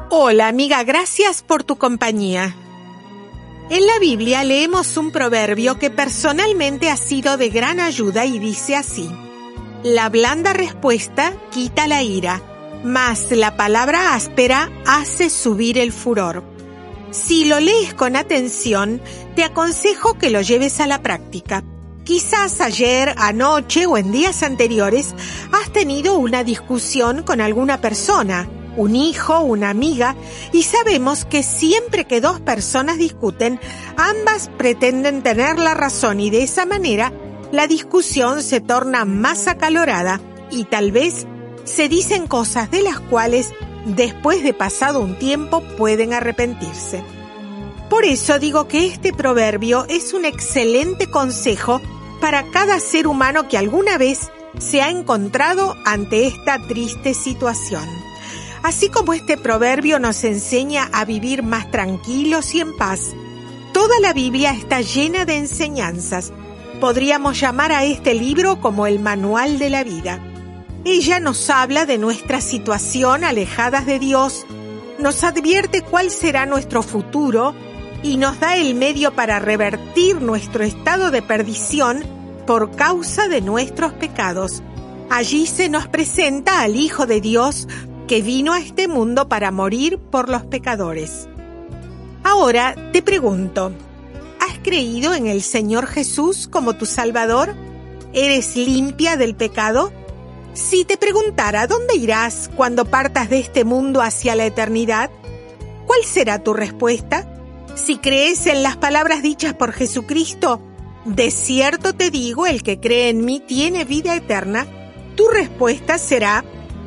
Hola amiga, gracias por tu compañía. En la Biblia leemos un proverbio que personalmente ha sido de gran ayuda y dice así: la blanda respuesta quita la ira, mas la palabra áspera hace subir el furor. Si lo lees con atención, te aconsejo que lo lleves a la práctica. Quizás ayer, anoche o en días anteriores has tenido una discusión con alguna persona, un hijo, una amiga, y sabemos que siempre que dos personas discuten, ambas pretenden tener la razón y de esa manera la discusión se torna más acalorada y tal vez se dicen cosas de las cuales después de pasado un tiempo pueden arrepentirse. Por eso digo que este proverbio es un excelente consejo para cada ser humano que alguna vez se ha encontrado ante esta triste situación. Así como este proverbio nos enseña a vivir más tranquilos y en paz, toda la Biblia está llena de enseñanzas. Podríamos llamar a este libro como el manual de la vida. Ella nos habla de nuestra situación alejadas de Dios, nos advierte cuál será nuestro futuro y nos da el medio para revertir nuestro estado de perdición por causa de nuestros pecados. Allí se nos presenta al Hijo de Dios que vino a este mundo para morir por los pecadores. Ahora te pregunto, ¿has creído en el Señor Jesús como tu Salvador? ¿Eres limpia del pecado? Si te preguntara ¿dónde irás cuando partas de este mundo hacia la eternidad? ¿Cuál será tu respuesta? Si crees en las palabras dichas por Jesucristo, de cierto te digo, el que cree en mí tiene vida eterna, tu respuesta será: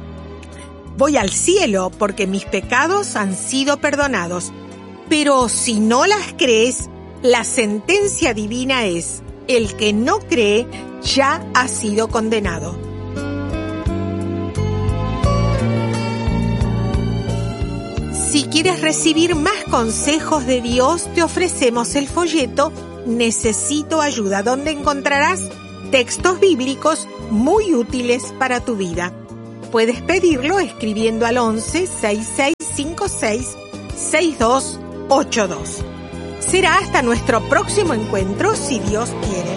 voy al cielo porque mis pecados han sido perdonados. Pero si no las crees, la sentencia divina es: el que no cree ya ha sido condenado. Si quieres recibir más consejos de Dios, te ofrecemos el folleto Necesito Ayuda, donde encontrarás textos bíblicos muy útiles para tu vida. Puedes pedirlo escribiendo al 11 6656 6282. Será hasta nuestro próximo encuentro, si Dios quiere.